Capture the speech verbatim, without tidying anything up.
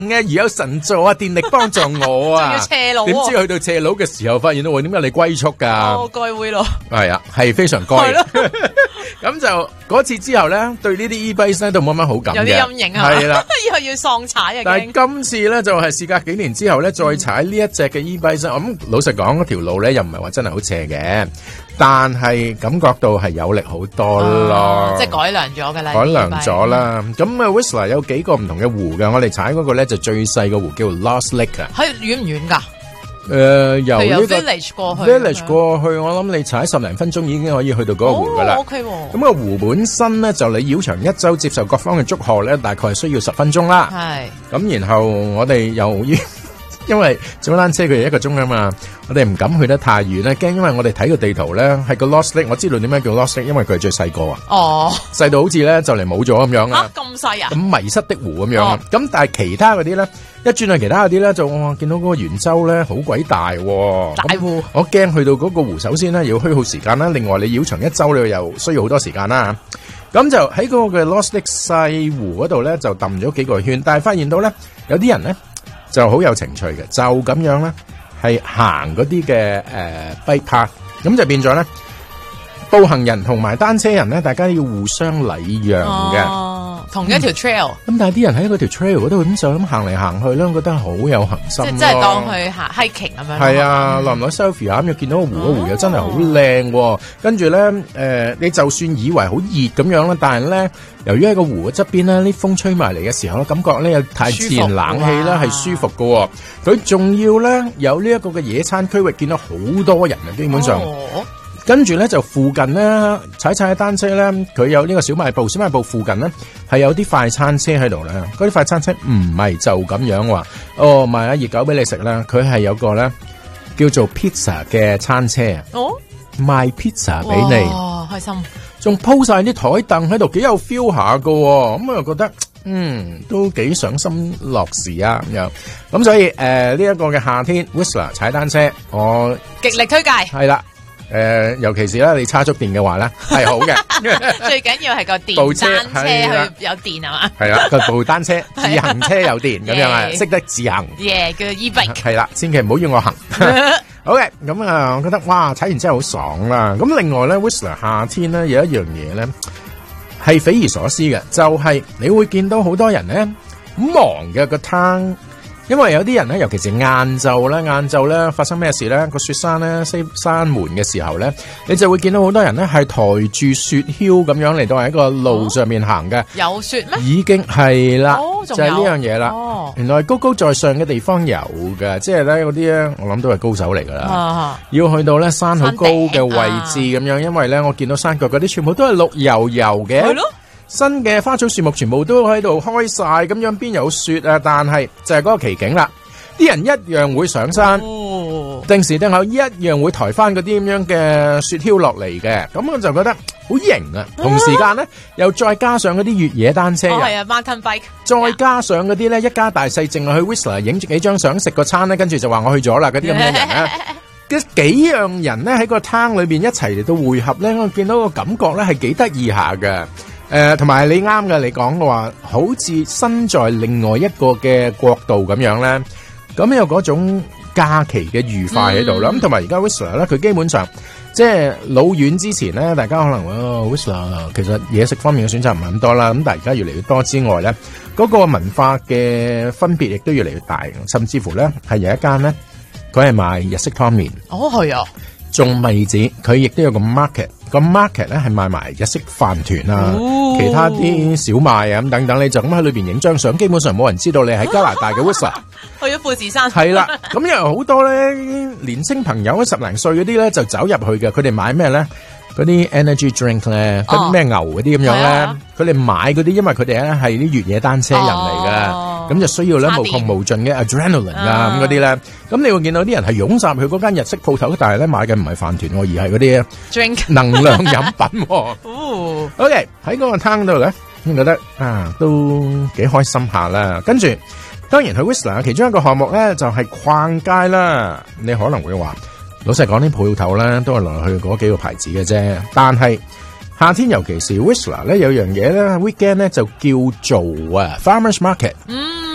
啊，如有神助啊，電力幫助我啊， 仲要斜路喎點知去到斜路嘅時候，發現到喂，點解你龜速㗎？ 哦，該會咯， 係啊，係非常該。 係咯咁就嗰次之後咧，對呢啲 e-bike 咧都冇乜好感嘅， 有啲陰影啊， 係啦。 以後要喪踩啊， 但驚係今次咧就係事隔幾年之後咧，再踩呢一隻嘅 e-bike，咁老實講嗰條路咧又唔係話真係好斜嘅，但係感覺到係有力好多咯， 哦即係改良咗㗎啦， 改良咗啦。咁啊 Whistler 有幾個唔同嘅湖嘅，我哋踩嗰個咧就最細個湖叫 Lost Lake 啊。 係遠唔遠㗎？ 誒、呃，由佢由呢個 village 過去 village 過去，我諗你踩十零分鐘已經可以去到嗰個湖噶啦。 哦，OK 喎。 咁個湖本身咧，就你繞場一周接受各方嘅祝賀咧，大概係需要十分鐘啦。 係。 咁然後我哋又於因為踩單車佢係一個鐘啊嘛，我哋唔敢去得太遠咧，驚因為我哋睇個地圖咧係個 Lost Lake，我知道點解叫 Lost Lake，因為佢係最細個啊。 哦。 細到好似咧就嚟冇咗咁樣啊。 嚇咁細啊？ 咁迷失的湖咁樣啊。咁、哦、但係其他嗰啲咧。一轉去其他嗰啲咧，就我見到嗰個圓洲咧好鬼大喎， 大湖。 我驚去到嗰個湖，首先咧要虛耗時間啦，另外你繞場一周你又需要好多時間啦。咁就喺嗰個嘅 Lost Lake 細湖嗰度咧，就揼咗幾個圈，但係發現到咧有啲人咧就好有情趣嘅，就咁樣咧係行嗰啲嘅誒 bike path，咁就變咗咧步行人同埋單車人咧，大家要互相禮讓嘅。 哦同一條 trail，咁、 嗯、但係啲人喺嗰條 trail 嗰度咁就咁行嚟行去咧，我覺得好有恒心咯。 即係當去行 hiking 咁樣。 係啊，耐唔耐 selfie 啊，咁又見到個湖，個、哦、湖又真係好靚。跟住咧，誒、呃，你就算以為好熱咁樣啦，但係咧，由於喺個湖嘅側邊咧，啲風吹埋嚟嘅時候咧，感覺咧有太自然冷氣啦，係舒服㗎。佢仲要咧有呢一個嘅野餐區域，見到好多人啊，基本上。哦跟住咧就附近咧踩踩單車咧，佢有呢個小賣部，小賣部附近咧係有啲快餐車喺度咧。嗰啲快餐車唔係就咁樣話，哦賣下熱狗俾你食啦，佢係有個咧叫做 pizza 嘅餐車啊，哦賣 pizza 俾你， 哇開心，仲鋪晒啲台凳喺度，幾有 feel 下噶，咁我又覺得嗯都幾賞心樂事啊咁樣，咁所以誒呢一個嘅夏天 Whistler 踩單車，我極力推介， 係啦。誒、呃，尤其是咧，你叉足電嘅話咧，係好嘅。 最緊要係個電單車去有電係嘛？ 係啦，個部單車自行車有電咁樣啊，識得自行。 耶，叫 e-bike。係啦，千祈唔好要我行。好嘅，咁啊，我覺得哇，踩完之後好爽啦。咁另外咧 ，Whistler 夏天咧有一樣嘢咧係匪夷所思嘅，就係、是、你會見到好多人咧好忙嘅個灘。因為有啲人咧，尤其是晏晝咧，晏晝咧發生咩事咧？個雪山咧閂閂門嘅時候咧，你就會見到好多人咧係抬住雪橇咁樣嚟到喺個路上面行嘅、哦。有雪咩？已經係啦、哦，就係呢樣嘢啦。哦，原來高高在上嘅地方有嘅，即係咧嗰啲咧，我諗都係高手嚟噶啦。啊、要去到咧山好高嘅位置咁樣，因為咧我見到山腳嗰啲全部都係綠油油嘅。係咯。新嘅花草樹木全部都喺度開晒，咁樣邊有雪啊？但係就係嗰個奇景啦，啲人一樣會上山，哦、定時定候一樣會抬翻嗰啲咁樣嘅雪橇落嚟嘅，咁我就覺得好型啊！同時間咧，又再加上嗰啲越野單車人，係、哦、啊 ，mountain bike，再加上嗰啲咧一家大細淨係去 Whistler 影住幾張相，食個餐咧，跟住就話我去咗啦，嗰啲咁嘅人咧，嘅幾樣人咧喺個灘裏邊一齊嚟到匯合咧，我見到個感覺咧係幾得意下嘅。誒、呃，同埋你啱嘅，你講嘅話，好似身在另外一個嘅國度咁樣咧，咁有嗰種假期嘅愉快喺度啦。咁同埋而家 Whistler 咧，佢基本上即係老遠之前咧，大家可能哦 Whistler 其實嘢食方面嘅選擇唔係咁多啦。咁但係而家越嚟越多之外咧，嗰、那個文化嘅分別亦都越嚟越大，甚至乎咧係有一間咧，佢係賣日式湯麵。哦，係啊。仲未止，佢亦都有個 market，個 market 咧係賣埋日式飯團啊、哦，其他啲小賣啊咁等等，你就咁喺裏邊影張相，基本上冇人知道你喺加拿大嘅 Whistler 去咗富士山。係啦，咁因為好多咧年青朋友十零歲嗰啲咧就走入去嘅，佢哋買咩咧？嗰啲 energy drink 咧，嗰啲咩牛嗰啲咁樣咧，佢哋買嗰啲，因為佢哋咧係啲越野單車人嚟嘅，咁、哦、就需要咧無窮無盡嘅 adrenaline 啊咁嗰啲咧，咁你會見到啲人係湧晒去嗰間日式鋪頭，但係咧買嘅唔係飯團，而係嗰啲 drink 能量飲品。哦，OK 喺嗰個攤度咧，我覺得啊都幾開心下啦。跟住當然去 Whistler 其中一個項目咧就係逛街啦。你可能會話，老實講啲鋪頭咧都係來來去去嗰幾個牌子嘅啫，但係夏天尤其是 Whistler 咧有樣嘢咧 weekend 咧就叫做啊 Farmers Market。嗯。